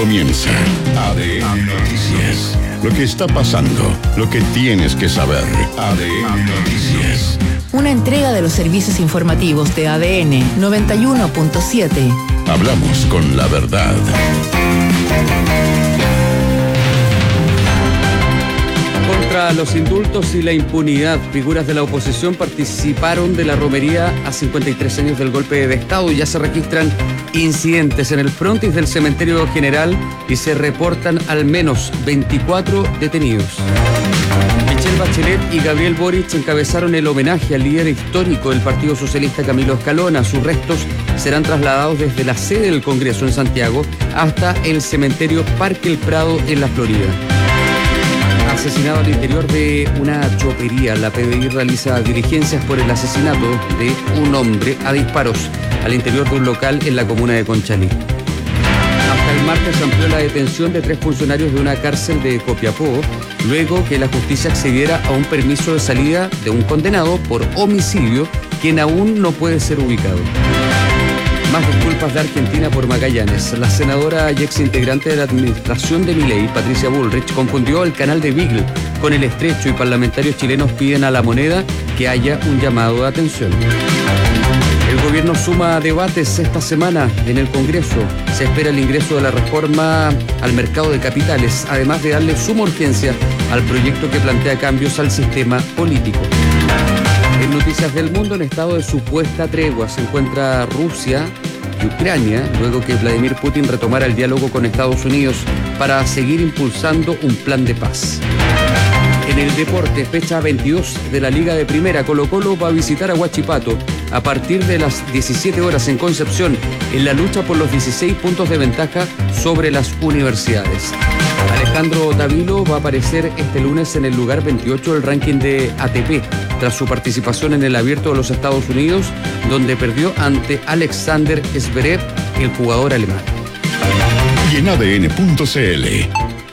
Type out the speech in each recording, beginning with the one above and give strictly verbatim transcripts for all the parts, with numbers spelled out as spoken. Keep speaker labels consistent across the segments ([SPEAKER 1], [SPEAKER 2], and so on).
[SPEAKER 1] Comienza A D N Noticias. Lo que está pasando, lo que tienes que saber. A D N Noticias.
[SPEAKER 2] Una entrega de los servicios informativos de A D N noventa y uno punto siete.
[SPEAKER 1] Hablamos con la verdad.
[SPEAKER 3] Contra los indultos y la impunidad, figuras de la oposición participaron de la romería a cincuenta y tres años del golpe de Estado. Ya se registran incidentes en el frontis del Cementerio General y se reportan al menos veinticuatro detenidos. Michelle Bachelet y Gabriel Boric encabezaron el homenaje al líder histórico del Partido Socialista, Camilo Escalona. Sus restos serán trasladados desde la sede del Congreso en Santiago hasta el cementerio Parque El Prado en la Florida. Asesinado al interior de una chopería, la P D I realiza diligencias por el asesinato de un hombre a disparos al interior de un local en la comuna de Conchalí. Hasta el martes se amplió la detención de tres funcionarios de una cárcel de Copiapó, luego que la justicia accediera a un permiso de salida de un condenado por homicidio, quien aún no puede ser ubicado. Más disculpas de Argentina por Magallanes. La senadora y ex integrante de la administración de Milei, Patricia Bullrich, confundió el canal de Beagle con el Estrecho y parlamentarios chilenos piden a La Moneda que haya un llamado de atención. El gobierno suma debates esta semana en el Congreso. Se espera el ingreso de la reforma al mercado de capitales, además de darle suma urgencia al proyecto que plantea cambios al sistema político. En Noticias del Mundo, en estado de supuesta tregua, se encuentra Rusia y Ucrania, luego que Vladimir Putin retomara el diálogo con Estados Unidos para seguir impulsando un plan de paz. En el deporte, fecha veintidós de la Liga de Primera, Colo-Colo va a visitar a Huachipato a partir de las diecisiete horas en Concepción, en la lucha por los dieciséis puntos de ventaja sobre las universidades. Alejandro Davilo va a aparecer este lunes en el lugar veintiocho del ranking de A T P, tras su participación en el Abierto de los Estados Unidos, donde perdió ante Alexander Zverev, el jugador alemán.
[SPEAKER 1] Y en A D N punto C L.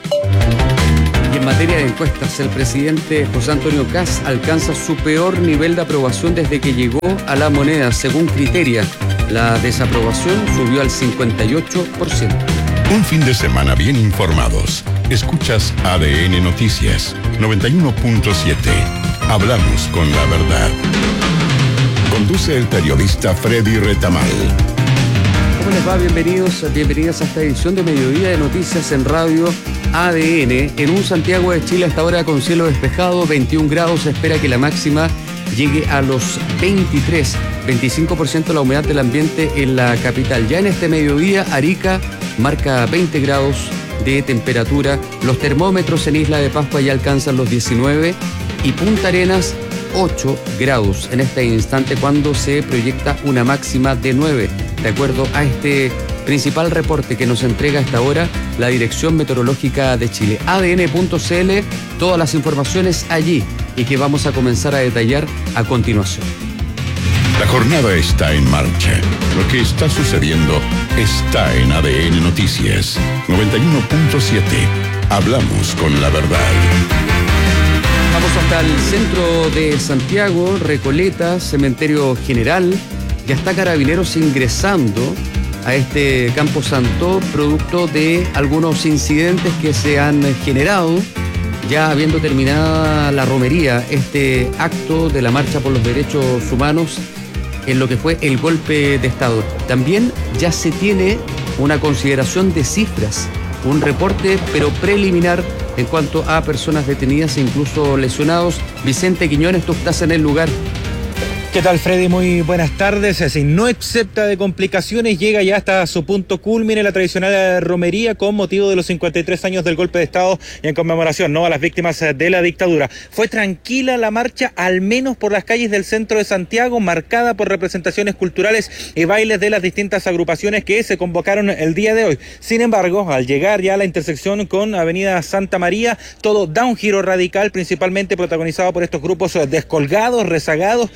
[SPEAKER 3] Y en materia de encuestas, el presidente José Antonio Kast alcanza su peor nivel de aprobación desde que llegó a La Moneda. Según Criteria, la desaprobación subió al cincuenta y ocho por ciento.
[SPEAKER 1] Un fin de semana bien informados. Escuchas A D N Noticias noventa y uno punto siete. Hablamos con la verdad. Conduce el periodista Freddy Retamal.
[SPEAKER 3] ¿Cómo les va? Bienvenidos, bienvenidas a esta edición de Mediodía de Noticias en Radio A D N. En un Santiago de Chile hasta ahora con cielo despejado, veintiún grados. Se espera que la máxima llegue a los veintitrés, veinticinco por ciento la humedad del ambiente en la capital. Ya en este mediodía, Arica marca veinte grados de temperatura. Los termómetros en Isla de Pascua ya alcanzan los diecinueve y Punta Arenas ocho grados en este instante, cuando se proyecta una máxima de nueve, de acuerdo a este principal reporte que nos entrega a esta hora la Dirección Meteorológica de Chile. A D N punto C L, todas las informaciones allí y que vamos a comenzar a detallar a continuación.
[SPEAKER 1] La jornada está en marcha. Lo que está sucediendo está en A D N Noticias noventa y uno punto siete. Hablamos con la verdad.
[SPEAKER 3] Vamos hasta el centro de Santiago, Recoleta, Cementerio General. Ya está Carabineros ingresando a este Camposanto, producto de algunos incidentes que se han generado, ya habiendo terminada la romería, este acto de la Marcha por los Derechos Humanos en lo que fue el golpe de Estado. También ya se tiene una consideración de cifras, un reporte pero preliminar en cuanto a personas detenidas e incluso lesionados. Vicente Quiñones, tú estás en el lugar.
[SPEAKER 4] ¿Qué tal, Freddy? Muy buenas tardes. Así, no excepta de complicaciones, llega ya hasta su punto culmine la tradicional romería con motivo de los cincuenta y tres años del golpe de Estado y en conmemoración, ¿no?, a las víctimas de la dictadura. Fue tranquila la marcha, al menos por las calles del centro de Santiago, marcada por representaciones culturales y bailes de las distintas agrupaciones que se convocaron el día de hoy. Sin embargo, al llegar ya a la intersección con Avenida Santa María, todo da un giro radical, principalmente protagonizado por estos grupos descolgados, rezagados, que van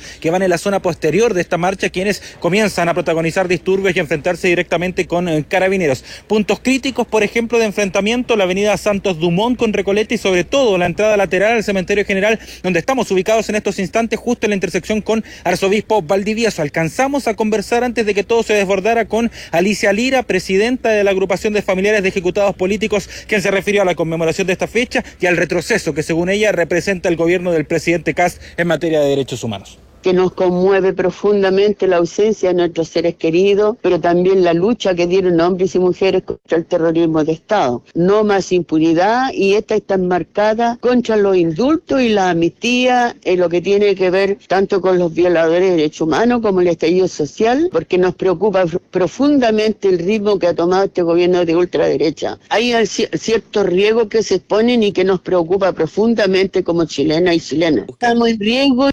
[SPEAKER 4] en la zona posterior de esta marcha quienes comienzan a protagonizar disturbios y enfrentarse directamente con eh, carabineros. Puntos críticos, por ejemplo, de enfrentamiento, la avenida Santos Dumont con Recoleta y sobre todo la entrada lateral al Cementerio General, donde estamos ubicados en estos instantes, justo en la intersección con Arzobispo Valdivieso. Alcanzamos a conversar antes de que todo se desbordara con Alicia Lira, presidenta de la agrupación de familiares de ejecutados políticos, quien se refirió a la conmemoración de esta fecha y al retroceso que según ella representa el gobierno del presidente Kast en materia de derechos humanos.
[SPEAKER 5] Que nos conmueve profundamente la ausencia de nuestros seres queridos, pero también la lucha que dieron hombres y mujeres contra el terrorismo de Estado. No más impunidad, y esta está enmarcada contra los indultos y la amnistía en lo que tiene que ver tanto con los violadores de derechos humanos como el estallido social, porque nos preocupa profundamente el ritmo que ha tomado este gobierno de ultraderecha. Hay ciertos riesgos que se exponen y que nos preocupa profundamente como chilenas y chilenas. Estamos en riesgo.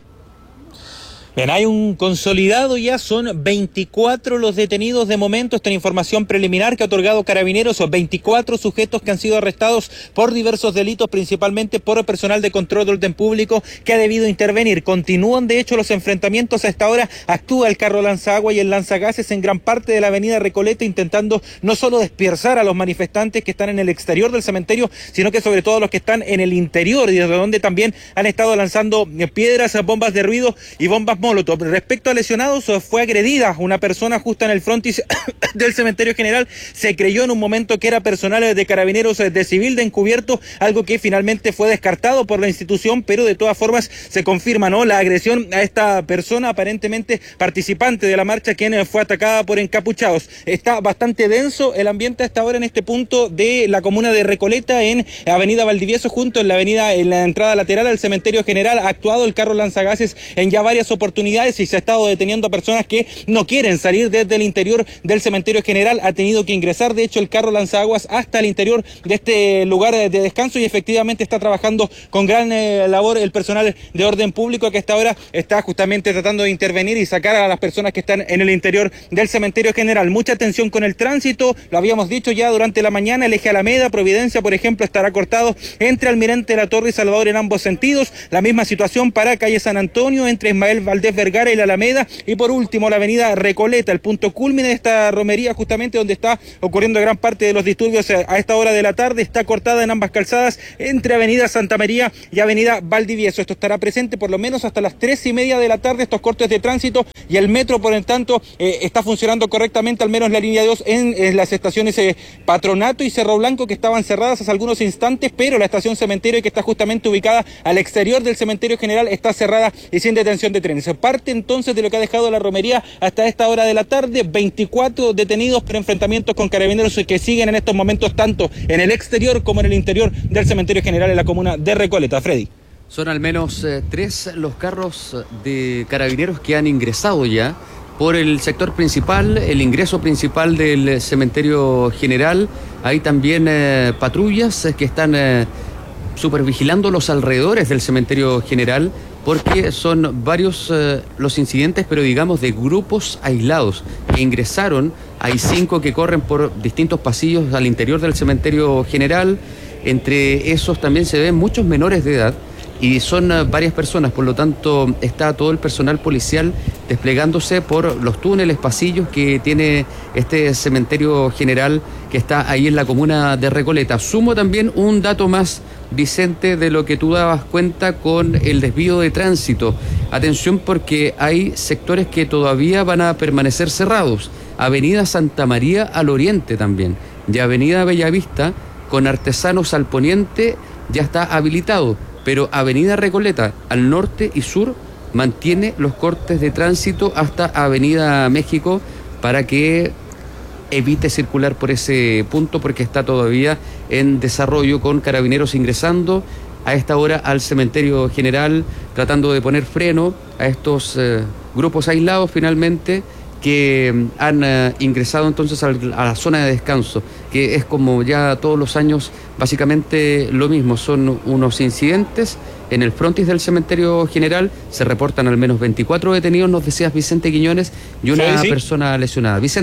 [SPEAKER 4] Bien, hay un consolidado ya, son veinticuatro los detenidos de momento, esta información preliminar que ha otorgado Carabineros, son veinticuatro sujetos que han sido arrestados por diversos delitos, principalmente por el personal de control de orden público que ha debido intervenir. Continúan de hecho los enfrentamientos, a esta hora actúa el carro lanzagua y el lanzagases en gran parte de la avenida Recoleta, intentando no solo dispersar a los manifestantes que están en el exterior del cementerio, sino que sobre todo los que están en el interior, y desde donde también han estado lanzando piedras, bombas de ruido y bombas molotov. Respecto a lesionados, fue agredida una persona justo en el frontis del Cementerio General. Se creyó en un momento que era personal de Carabineros de civil de encubierto, algo que finalmente fue descartado por la institución, pero de todas formas se confirma, ¿no?, la agresión a esta persona aparentemente participante de la marcha, quien fue atacada por encapuchados. Está bastante denso el ambiente hasta ahora en este punto de la comuna de Recoleta, en avenida Valdivieso, junto en la avenida, en la entrada lateral al Cementerio General. Ha actuado el carro lanzagases en ya varias oportunidades y se ha estado deteniendo a personas que no quieren salir desde el interior del Cementerio General. Ha tenido que ingresar, de hecho, el carro lanzaguas hasta el interior de este lugar de descanso, y efectivamente está trabajando con gran eh, labor el personal de orden público, que hasta ahora está justamente tratando de intervenir y sacar a las personas que están en el interior del Cementerio General. Mucha atención con el tránsito, lo habíamos dicho ya durante la mañana, el eje Alameda, Providencia, por ejemplo, estará cortado entre Almirante La Torre y Salvador en ambos sentidos. La misma situación para calle San Antonio, entre Ismael Valdés Vergara y la Alameda, y por último la avenida Recoleta, el punto culmine de esta romería, justamente donde está ocurriendo gran parte de los disturbios a esta hora de la tarde, está cortada en ambas calzadas entre avenida Santa María y avenida Valdivieso. Esto estará presente por lo menos hasta las tres y media de la tarde, estos cortes de tránsito, y el metro por el tanto eh, está funcionando correctamente, al menos la línea dos en, en las estaciones eh, Patronato y Cerro Blanco, que estaban cerradas hace algunos instantes, pero la estación Cementerio, que está justamente ubicada al exterior del Cementerio General, está cerrada y sin detención de trenes. Parte entonces de lo que ha dejado la romería hasta esta hora de la tarde, veinticuatro detenidos por enfrentamientos con Carabineros que siguen en estos momentos tanto en el exterior como en el interior del Cementerio General en la comuna de Recoleta. Freddy.
[SPEAKER 3] Son al menos eh, tres los carros de Carabineros que han ingresado ya por el sector principal, el ingreso principal del Cementerio General. Hay también eh, patrullas eh, que están eh, supervigilando los alrededores del Cementerio General, porque son varios eh, los incidentes, pero digamos de grupos aislados que ingresaron. Hay cinco que corren por distintos pasillos al interior del Cementerio General. Entre esos también se ven muchos menores de edad y son uh, varias personas, por lo tanto está todo el personal policial desplegándose por los túneles, pasillos que tiene este Cementerio General, que está ahí en la comuna de Recoleta. Sumo también un dato más, Vicente, de lo que tú dabas cuenta con el desvío de tránsito. Atención, porque hay sectores que todavía van a permanecer cerrados. Avenida Santa María al oriente también, y Avenida Bellavista con Artesanos al poniente ya está habilitado, pero Avenida Recoleta al norte y sur mantiene los cortes de tránsito hasta Avenida México para que evite circular por ese punto, porque está todavía en desarrollo, con Carabineros ingresando a esta hora al Cementerio General, tratando de poner freno a estos eh, grupos aislados finalmente que han uh, ingresado entonces al, a la zona de descanso, que es como ya todos los años básicamente lo mismo. Son unos incidentes en el frontis del Cementerio General, se reportan al menos veinticuatro detenidos, nos decías, Vicente Quiñones, y una sí, sí. persona lesionada. Vicente.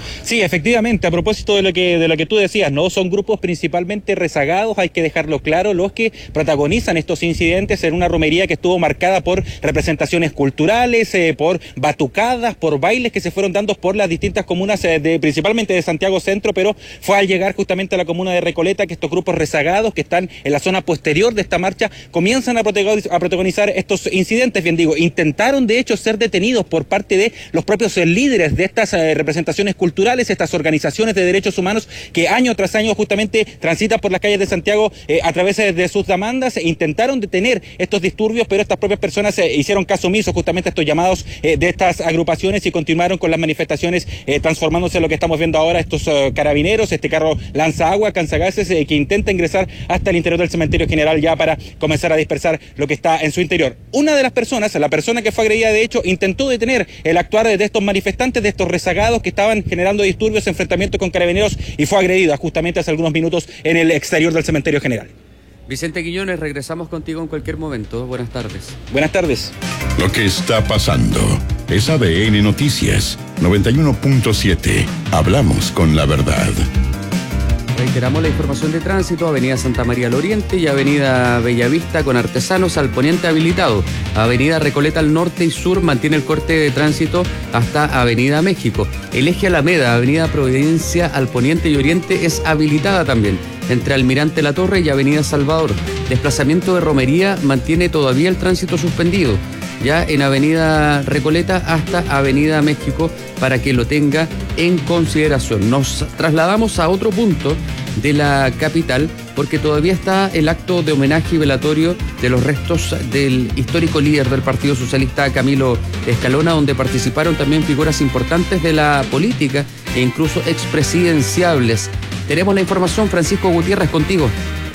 [SPEAKER 4] Sí, efectivamente, a propósito de lo que de lo que tú decías, ¿no? Son grupos principalmente rezagados, hay que dejarlo claro, los que protagonizan estos incidentes en una romería que estuvo marcada por representaciones culturales, eh, por batucadas, por bailes que se fueron dando por las distintas comunas, eh, de, principalmente de Santiago Centro, pero fue al llegar justamente a la comuna de Recoleta que estos grupos rezagados que están en la zona posterior de esta marcha comienzan a protagonizar, a protagonizar estos incidentes. Bien digo, intentaron de hecho ser detenidos por parte de los propios eh, líderes de estas eh, representaciones culturales, estas organizaciones de derechos humanos que año tras año justamente transitan por las calles de Santiago eh, a través de sus demandas. E intentaron detener estos disturbios, pero estas propias personas eh, hicieron caso omiso justamente a estos llamados eh, de estas agrupaciones y continuaron con las manifestaciones, eh, transformándose en lo que estamos viendo ahora, estos uh, carabineros, este carro lanza agua, cansagases, eh, que intenta ingresar hasta el interior del cementerio general ya para comenzar a dispersar lo que está en su interior. Una de las personas, la persona que fue agredida de hecho, intentó detener el actuar de estos manifestantes, de estos rezagados que estaban generando disturbios, enfrentamientos con carabineros, y fue agredida justamente hace algunos minutos en el exterior del cementerio general.
[SPEAKER 3] Vicente Quiñones, regresamos contigo en cualquier momento. Buenas tardes.
[SPEAKER 4] Buenas tardes.
[SPEAKER 1] Lo que está pasando es A D N Noticias noventa y uno punto siete. Hablamos con la verdad.
[SPEAKER 3] Reiteramos la información de tránsito: Avenida Santa María al Oriente y Avenida Bellavista con Artesanos al poniente habilitado. Avenida Recoleta al norte y sur mantiene el corte de tránsito hasta Avenida México. El eje Alameda, Avenida Providencia al poniente y oriente es habilitada también. Entre Almirante La Torre y Avenida Salvador. Desplazamiento de Romería mantiene todavía el tránsito suspendido, ya en Avenida Recoleta hasta Avenida México, para que lo tenga en consideración. Nos trasladamos a otro punto de la capital, porque todavía está el acto de homenaje y velatorio de los restos del histórico líder del Partido Socialista, Camilo Escalona, donde participaron también figuras importantes de la política e incluso expresidenciables. Tenemos la información, Francisco Gutiérrez, contigo.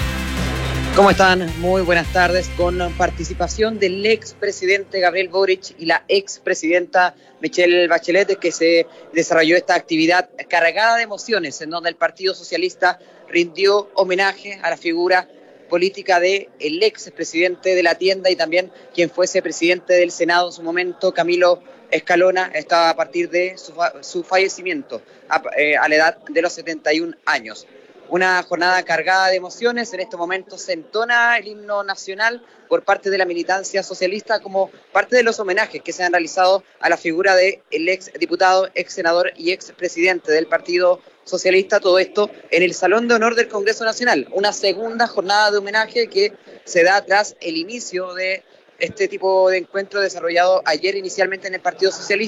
[SPEAKER 6] ¿Cómo están? Muy buenas tardes. Con participación del expresidente Gabriel Boric y la expresidenta Michelle Bachelet, que se desarrolló esta actividad cargada de emociones, en donde el Partido Socialista rindió homenaje a la figura política del expresidente de la tienda y también quien fuese presidente del Senado en su momento, Camilo Escalona. Estaba a partir de su, su fallecimiento a, eh, a la edad de los setenta y un años. Una jornada cargada de emociones. En este momento se entona el himno nacional por parte de la militancia socialista como parte de los homenajes que se han realizado a la figura del ex diputado, ex senador y ex presidente del Partido Socialista. Todo esto en el Salón de Honor del Congreso Nacional. Una segunda jornada de homenaje que se da tras el inicio de este tipo de encuentro desarrollado ayer inicialmente en el Partido Socialista.